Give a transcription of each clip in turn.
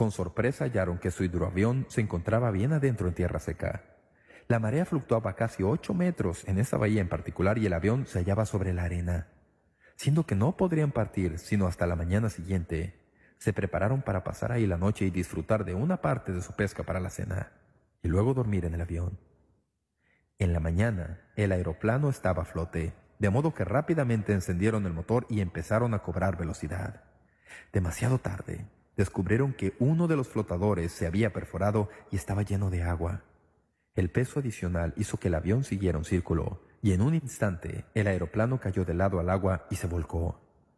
Con sorpresa hallaron que su hidroavión se encontraba bien adentro en tierra seca. La marea fluctuaba casi 8 metros en esa bahía en particular y el avión se hallaba sobre la arena. Siendo que no podrían partir sino hasta la mañana siguiente, se prepararon para pasar ahí la noche y disfrutar de una parte de su pesca para la cena, y luego dormir en el avión. En la mañana, el aeroplano estaba a flote, de modo que rápidamente encendieron el motor y empezaron a cobrar velocidad. Demasiado tarde, descubrieron que uno de los flotadores se había perforado y estaba lleno de agua. El peso adicional hizo que el avión siguiera un círculo, y en un instante el aeroplano cayó de lado al agua y se volcó.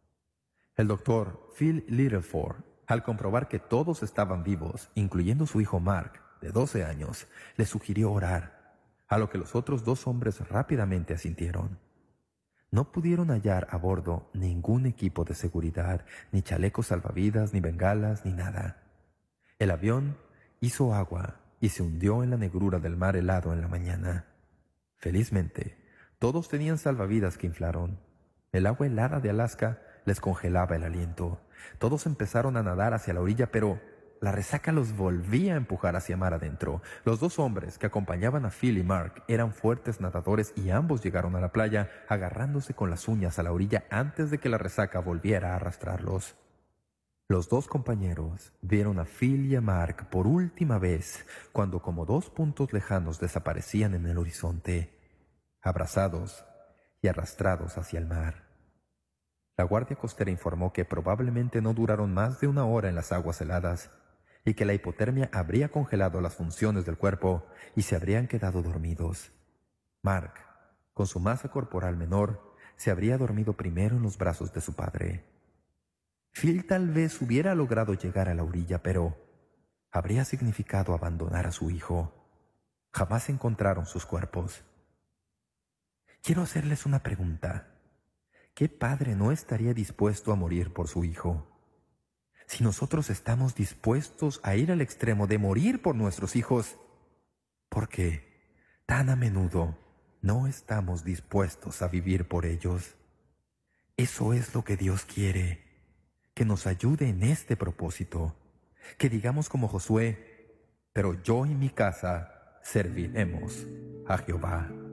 El doctor Phil Littleford, al comprobar que todos estaban vivos, incluyendo su hijo Mark, de 12 años, le sugirió orar, a lo que los otros 2 hombres rápidamente asintieron. No pudieron hallar a bordo ningún equipo de seguridad, ni chalecos salvavidas, ni bengalas, ni nada. El avión hizo agua y se hundió en la negrura del mar helado en la mañana. Felizmente, todos tenían salvavidas que inflaron. El agua helada de Alaska les congelaba el aliento. Todos empezaron a nadar hacia la orilla, pero la resaca los volvía a empujar hacia mar adentro. Los 2 hombres que acompañaban a Phil y Mark eran fuertes nadadores y ambos llegaron a la playa agarrándose con las uñas a la orilla antes de que la resaca volviera a arrastrarlos. Los 2 compañeros vieron a Phil y a Mark por última vez cuando como 2 puntos lejanos desaparecían en el horizonte, abrazados y arrastrados hacia el mar. La guardia costera informó que probablemente no duraron más de 1 hora en las aguas heladas y que la hipotermia habría congelado las funciones del cuerpo y se habrían quedado dormidos. Mark, con su masa corporal menor, se habría dormido primero en los brazos de su padre. Phil tal vez hubiera logrado llegar a la orilla, pero habría significado abandonar a su hijo. Jamás encontraron sus cuerpos. Quiero hacerles una pregunta. ¿Qué padre no estaría dispuesto a morir por su hijo? Si nosotros estamos dispuestos a ir al extremo de morir por nuestros hijos, ¿por qué tan a menudo no estamos dispuestos a vivir por ellos? Eso es lo que Dios quiere, que nos ayude en este propósito, que digamos como Josué, pero yo y mi casa serviremos a Jehová.